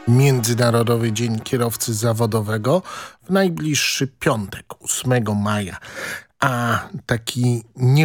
Międzynarodowy Dzień Kierowcy Zawodowego w najbliższy piątek, 8 maja. A takie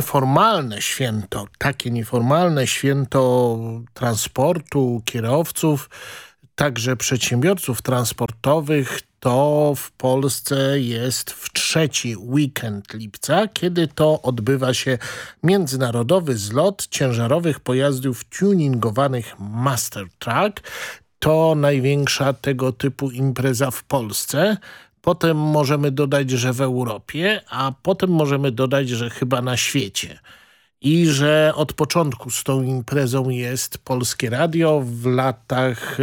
nieformalne święto transportu, kierowców, także przedsiębiorców transportowych, to w Polsce jest w trzeci weekend lipca, kiedy to odbywa się międzynarodowy zlot ciężarowych pojazdów tuningowanych Master Truck. To największa tego typu impreza w Polsce. Potem możemy dodać, że w Europie, a potem możemy dodać, że chyba na świecie. I że od początku z tą imprezą jest Polskie Radio w latach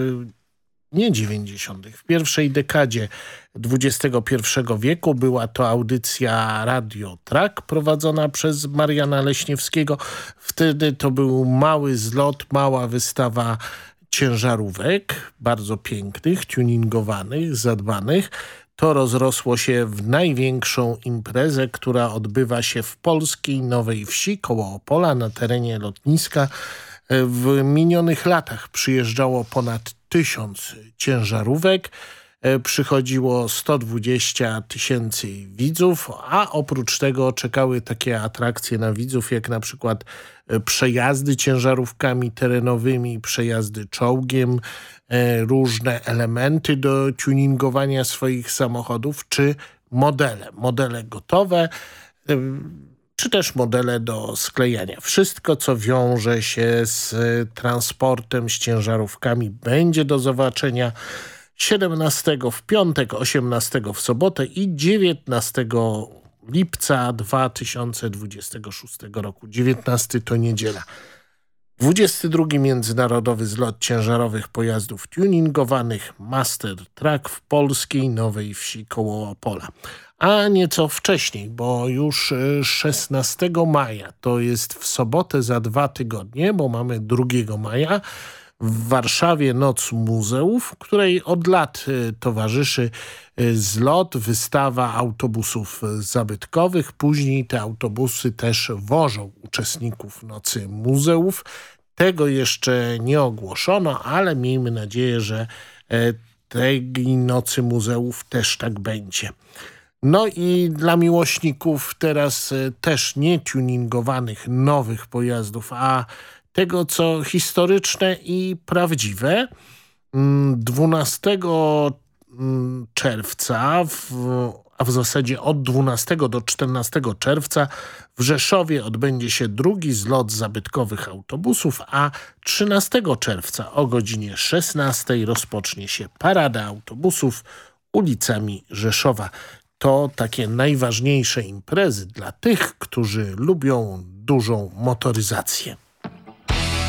nie 90. W pierwszej dekadzie XXI wieku była to audycja Radio Track prowadzona przez Mariana Leśniewskiego. Wtedy to był mały zlot, mała wystawa ciężarówek, bardzo pięknych, tuningowanych, zadbanych. To rozrosło się w największą imprezę, która odbywa się w polskiej Nowej Wsi koło Opola na terenie lotniska. W minionych latach przyjeżdżało ponad 1000 ciężarówek. Przychodziło 120 000 widzów, a oprócz tego czekały takie atrakcje na widzów, jak na przykład przejazdy ciężarówkami terenowymi, przejazdy czołgiem, różne elementy do tuningowania swoich samochodów, czy modele gotowe, czy też modele do sklejania. Wszystko, co wiąże się z transportem, z ciężarówkami, będzie do zobaczenia 17 w piątek, 18 w sobotę i 19 lipca 2026 roku. 19 to niedziela. 22 Międzynarodowy Zlot Ciężarowych Pojazdów Tuningowanych Master Truck w polskiej Nowej Wsi koło Opola. A nieco wcześniej, bo już 16 maja, to jest w sobotę za 2 tygodnie, bo mamy 2 maja, w Warszawie Noc Muzeów, której od lat towarzyszy zlot, wystawa autobusów zabytkowych. Później te autobusy też wożą uczestników Nocy Muzeów. Tego jeszcze nie ogłoszono, ale miejmy nadzieję, że tej Nocy Muzeów też tak będzie. No i dla miłośników teraz też nie tuningowanych nowych pojazdów, a tego, co historyczne i prawdziwe. 12 czerwca, a w zasadzie od 12 do 14 czerwca w Rzeszowie odbędzie się drugi zlot zabytkowych autobusów, a 13 czerwca o godzinie 16 rozpocznie się parada autobusów ulicami Rzeszowa. To takie najważniejsze imprezy dla tych, którzy lubią dużą motoryzację.